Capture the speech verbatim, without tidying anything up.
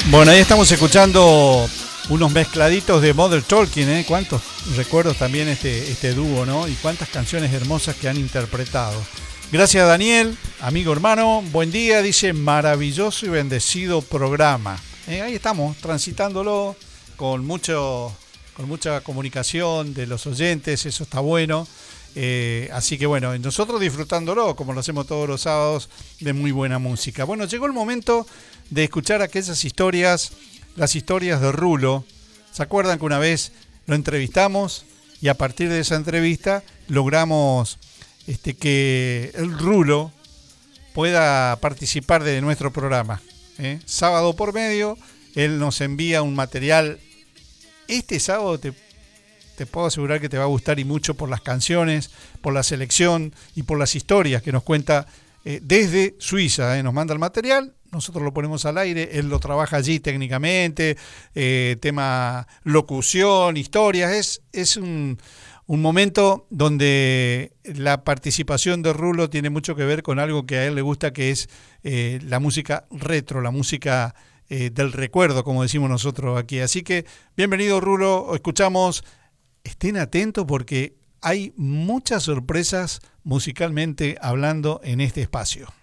Bueno, ahí estamos escuchando unos mezcladitos de Modern Talking, ¿eh? Cuántos recuerdos también este, este dúo, ¿no? Y cuántas canciones hermosas que han interpretado. Gracias, Daniel, amigo hermano. Buen día, dice, maravilloso y bendecido programa. Eh, ahí estamos, transitándolo con mucho, con mucha comunicación de los oyentes, eso está bueno. Eh, así que bueno, nosotros disfrutándolo, como lo hacemos todos los sábados, de muy buena música. Bueno, llegó el momento de escuchar aquellas historias, las historias de Rulo. ¿Se acuerdan que una vez lo entrevistamos y a partir de esa entrevista logramos este, que el Rulo pueda participar de nuestro programa? ¿eh? Sábado por medio, él nos envía un material. Este sábado te, te puedo asegurar que te va a gustar, y mucho por las canciones, por la selección y por las historias que nos cuenta eh, desde Suiza. ¿eh? Nos manda el material. Nosotros lo ponemos al aire, él lo trabaja allí técnicamente, eh, tema locución, historias. Es, es un, un momento donde la participación de Rulo tiene mucho que ver con algo que a él le gusta, que es eh, la música retro, la música eh, del recuerdo, como decimos nosotros aquí. Así que, bienvenido, Rulo, escuchamos. Estén atentos porque hay muchas sorpresas musicalmente hablando en este espacio.